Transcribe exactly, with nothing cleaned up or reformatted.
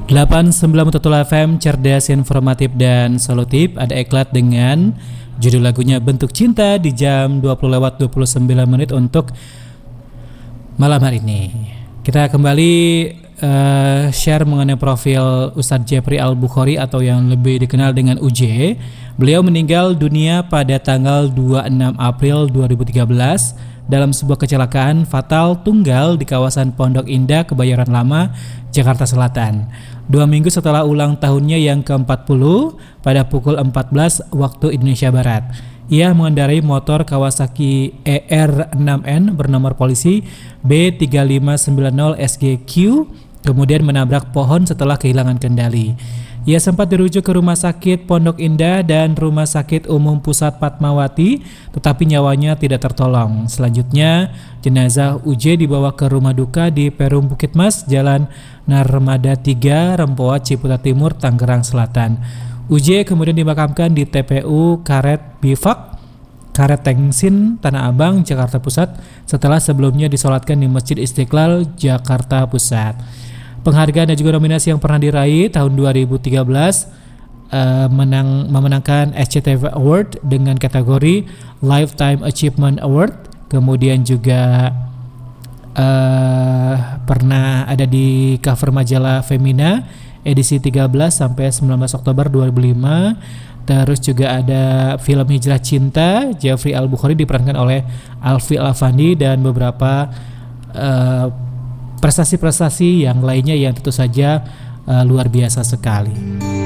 delapan puluh sembilan Mututul F M, cerdas, informatif, dan solutif. Ada iklan dengan judul lagunya Bentuk Cinta di jam dua puluh lewat dua puluh sembilan menit untuk malam hari ini. Kita kembali uh, share mengenai profil Ustadz Jeffrey Al-Bukhari atau yang lebih dikenal dengan U J. Beliau meninggal dunia pada tanggal dua puluh enam April dua ribu tiga belas dalam sebuah kecelakaan fatal tunggal di kawasan Pondok Indah, Kebayoran Lama, Jakarta Selatan. Dua minggu setelah ulang tahunnya yang ke empat puluh pada pukul empat belas waktu Indonesia Barat. Ia mengendarai motor Kawasaki E R enam N bernomor polisi B tiga lima sembilan nol S G Q, kemudian menabrak pohon setelah kehilangan kendali. Ia sempat dirujuk ke Rumah Sakit Pondok Indah dan Rumah Sakit Umum Pusat Fatmawati, tetapi nyawanya tidak tertolong. Selanjutnya, jenazah U J dibawa ke rumah duka di Perum Bukit Mas, Jalan Narmada tiga, Rempoa, Ciputat Timur, Tangerang Selatan. U J kemudian dimakamkan di T P U Karet Bifak, Karet Tengsin, Tanah Abang, Jakarta Pusat, setelah sebelumnya disolatkan di Masjid Istiqlal, Jakarta Pusat. Penghargaan dan juga nominasi yang pernah diraih tahun dua ribu tiga belas uh, menang, memenangkan S C T V Award dengan kategori Lifetime Achievement Award. Kemudian juga uh, pernah ada di cover majalah Femina edisi tiga belas sampai sembilan belas Oktober dua ribu lima. Terus juga ada film Hijrah Cinta, Jeffrey Al-Bukhari diperankan oleh Alfi Al-Afandi, dan beberapa uh, prestasi-prestasi yang lainnya yang tentu saja uh, luar biasa sekali.